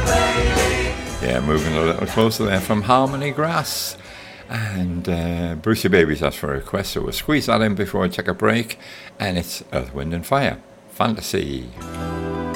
Yeah, moving a little closer there from Harmony Grass. And Brucey Babies asked for a request, so we'll squeeze that in before I take a break. And it's Earth, Wind and Fire, Fantasy.